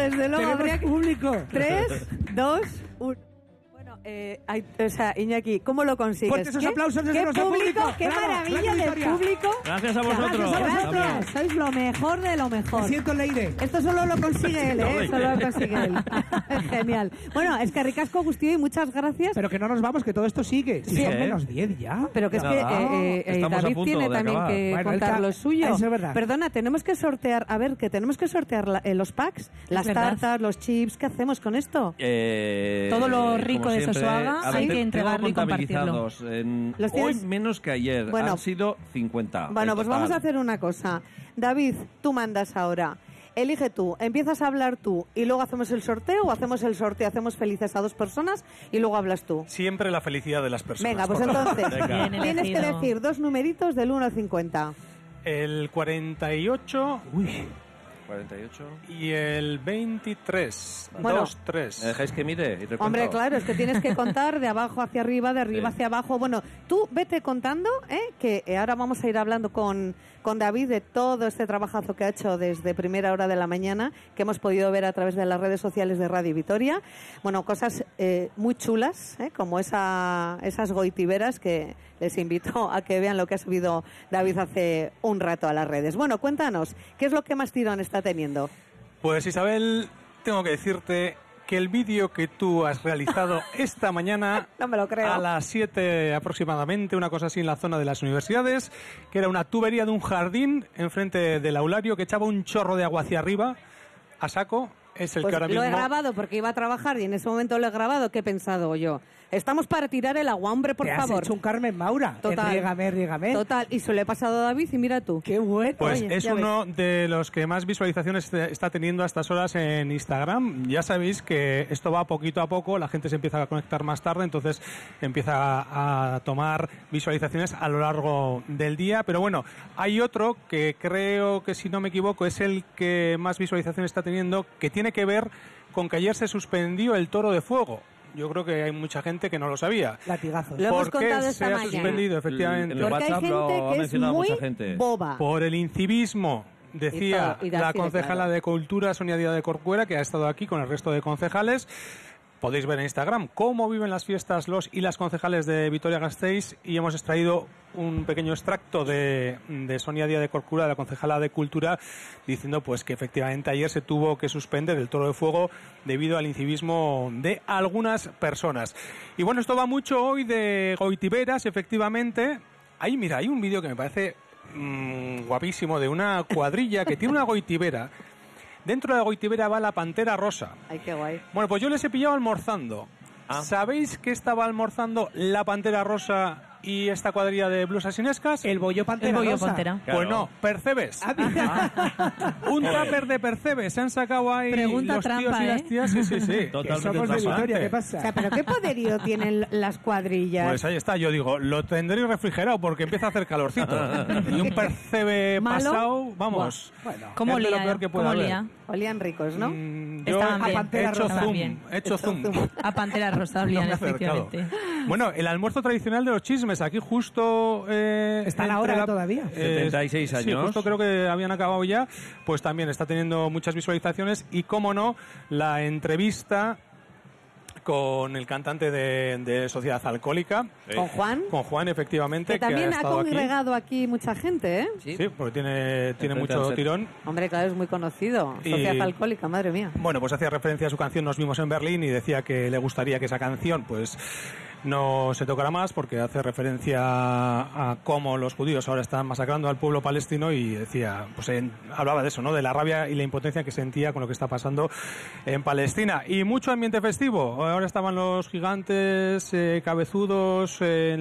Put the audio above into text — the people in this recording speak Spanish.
desde luego habría que... público. 3, 2, 1. Bueno, Iñaki, ¿cómo lo consigues? Fuertes esos aplausos desde nuestro público. ¡Qué Bravo, maravilla Victoria. del público! Gracias a vosotros. Gracias, sois lo mejor de lo mejor. Me siento Leire. Esto solo lo consigue él, ¿eh? Solo lo consigue él. Genial. Bueno, es que ricasco, Agustín, y muchas gracias. Pero que no nos vamos, que todo esto sigue. Si Sí, son ¿eh? menos 10 ya. Pero que es que Estamos a David punto tiene de también acabar. que Bueno, contar lo suyo. eso es verdad. Perdona, tenemos que sortear, los packs, las verdad. tartas, los chips. ¿Qué hacemos con esto? Todo lo rico como de siempre, Sosuaga a ver, hay que tengo entregarlo y compartirlo. contabilizados en ¿Los hoy tienes? menos que ayer. Bueno. Han sido 50. Bueno, en pues total. vamos a hacer una cosa. David, tú mandas ahora. Elige tú, empiezas a hablar tú y luego hacemos el sorteo, o hacemos el sorteo, hacemos felices a 2 personas y luego hablas tú. Siempre la felicidad de las personas. Venga, pues por favor. entonces Venga. Bien tienes que elegido. decir 2 numeritos del 1 al 50. El 48 48. y el 23. Bueno. 2, 3. ¿Me dejáis que mire? Y recuento? Hombre, claro, es que tienes que contar de abajo hacia arriba, de arriba Sí. hacia abajo. Bueno, tú vete contando, que ahora vamos a ir hablando con David de todo este trabajazo que ha hecho desde primera hora de la mañana, que hemos podido ver a través de las redes sociales de Radio Vitoria. Bueno, cosas muy chulas, como esas goitiberas que les invito a que vean lo que ha subido David hace un rato a las redes. Bueno, cuéntanos, ¿qué es lo que más tirón está teniendo? Pues Isabel, tengo que decirte que el vídeo que tú has realizado esta mañana No me lo creo. a las 7 aproximadamente, una cosa así en la zona de las universidades, que era una tubería de un jardín enfrente del aulario que echaba un chorro de agua hacia arriba a saco, es el Pues que ahora lo mismo... he grabado porque iba a trabajar y en ese momento lo he grabado. ¿Qué he pensado yo? Estamos para tirar el agua, hombre, por Te favor. has hecho un Carmen Maura. Total. Rígame. Total, y se lo he pasado a David y mira tú. Qué bueno. Pues Oye, es ya uno de los que más visualizaciones está teniendo a estas horas en Instagram. Ya sabéis que esto va poquito a poco, la gente se empieza a conectar más tarde, entonces empieza a tomar visualizaciones a lo largo del día. Pero bueno, hay otro que creo que, si no me equivoco, es el que más visualizaciones está teniendo, que tiene que ver con que ayer se suspendió el Toro de Fuego. Yo creo que hay mucha gente que no lo sabía. Latigazos. Lo hemos ¿Por qué contado se esta ha mañana. suspendido, efectivamente? En el Porque hay WhatsApp lo gente ha que es mencionado muy mucha gente. boba. Por el incivismo, decía Y la así de concejala claro. de Cultura, Sonia Díaz de Corcuera, que ha estado aquí con el resto de concejales. Podéis ver en Instagram cómo viven las fiestas los y las concejales de Vitoria-Gasteiz, y hemos extraído un pequeño extracto de Sonia Díaz de Corcuera, de la concejala de Cultura, diciendo pues que efectivamente ayer se tuvo que suspender el Toro de Fuego debido al incivismo de algunas personas. Y bueno, esto va mucho hoy de goitiberas, efectivamente. Ahí, mira, hay un vídeo que me parece guapísimo, de una cuadrilla que tiene una goitibera. Dentro de la goitibera va la pantera rosa. Ay, qué guay. Bueno, pues yo les he pillado almorzando. Ah. ¿Sabéis qué estaba almorzando la pantera rosa y esta cuadrilla de blusas sinescas? El bollo pantera. El bollo rosa. pantera. Claro. Pues no, percebes. Ah, mira. Un tupper de percebes. Se han sacado ahí Pregunta los tíos trampa, y las ¿eh? tías. Sí, sí, sí. Que Totalmente somos de transparente. Vitoria, ¿qué O pasa? sea, ¿pero qué poderío tienen las cuadrillas? Pues ahí está, yo digo, lo tendréis refrigerado porque empieza a hacer calorcito. Y un percebe ¿Malo? pasado, vamos. Bueno, ¿Cómo es de lo olía? peor que puede ¿Cómo haber. olía? Olían ricos, ¿no? Yo Estaban he bien. Pantera hecho rosa. zoom, Bien. he hecho zoom. A Pantera Rosa No olían, me he acercado. efectivamente. Bueno, el almuerzo tradicional de los chismes, aquí justo... Está la entre hora todavía. 76 Sí, años. justo creo que habían acabado ya, pues también está teniendo muchas visualizaciones y, cómo no, la entrevista con el cantante de Sociedad Alcohólica. ¿Con Juan? Con Juan, efectivamente, Que también ha ha estado aquí. congregado aquí mucha gente, ¿eh? Sí. Sí, porque tiene Enfrente mucho al tirón. Hombre, claro, es muy conocido. Y- Sociedad alcohólica, madre mía. Bueno, pues hacía referencia a su canción Nos vimos en Berlín y decía que le gustaría que esa canción pues no se tocara más, porque hace referencia a cómo los judíos ahora están masacrando al pueblo palestino, y decía, pues hablaba de eso, ¿no? De la rabia y la impotencia que sentía con lo que está pasando en Palestina. Y mucho ambiente festivo. Ahora estaban los gigantes cabezudos en